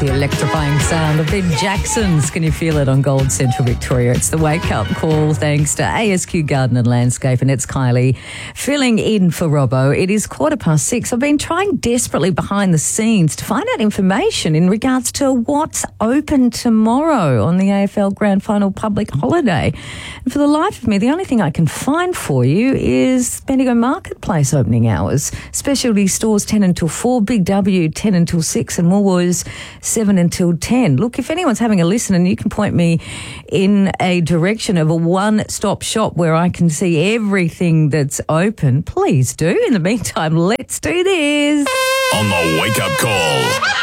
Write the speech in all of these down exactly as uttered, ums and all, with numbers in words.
The electrifying sound of the Jacksons. Can you feel it on Gold Central Victoria? It's the wake-up call thanks to A S Q Garden and Landscape, and it's Kylie filling in for Robbo. It is quarter past six. I've been trying desperately behind the scenes to find out information in regards to what's open tomorrow on the A F L Grand Final public holiday. And for the life of me, the only thing I can find for you is Bendigo Marketplace opening hours. Specialty stores ten until four, Big W ten until six, and Woolworths seven until ten. Look, if anyone's having a listen and you can point me in a direction of a one-stop shop where I can see everything that's open, please do. In the meantime, let's do this. On the wake-up call,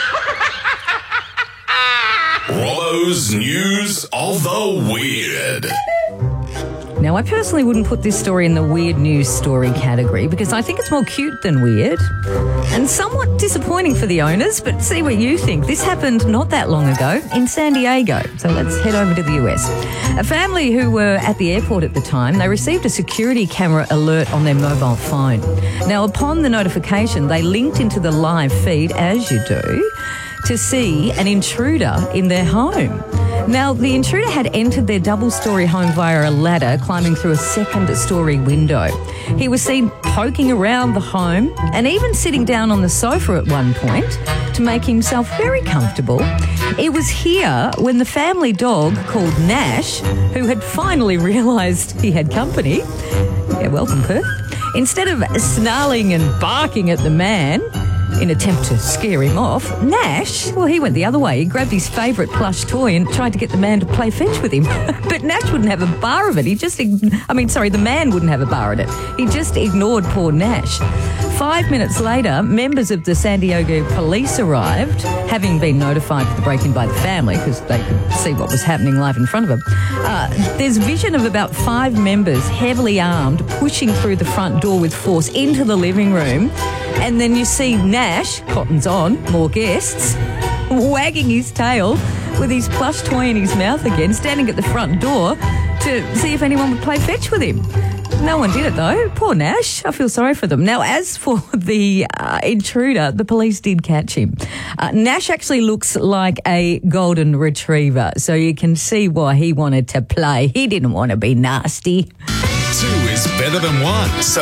Robbo's News of the Weird. Now, I personally wouldn't put this story in the weird news story category because I think it's more cute than weird and somewhat disappointing for the owners, but see what you think. This happened not that long ago in San Diego. So let's head over to the U S. A family who were at the airport at the time, they received a security camera alert on their mobile phone. Now, upon the notification, they linked into the live feed, as you do, to see an intruder in their home. Now, the intruder had entered their double-storey home via a ladder, climbing through a second-storey window. He was seen poking around the home and even sitting down on the sofa at one point to make himself very comfortable. It was here when the family dog called Nash, who had finally realised he had company, yeah, welcome, Perth, instead of snarling and barking at the man in attempt to scare him off, Nash, well, he went the other way. He grabbed his favourite plush toy and tried to get the man to play fetch with him. But Nash wouldn't have a bar of it. He just, I mean, sorry, the man wouldn't have a bar of it. He just ignored poor Nash. Five minutes later, members of the San Diego police arrived, having been notified of the break-in by the family because they could see what was happening live in front of them. Uh, there's vision of about five members, heavily armed, pushing through the front door with force into the living room. And then you see Nash, cottons on, more guests, wagging his tail with his plush toy in his mouth again, standing at the front door to see if anyone would play fetch with him. No one did it, though. Poor Nash. I feel sorry for them. Now, as for the uh, intruder, the police did catch him. Uh, Nash actually looks like a golden retriever, so you can see why he wanted to play. He didn't want to be nasty. Two is better than one. So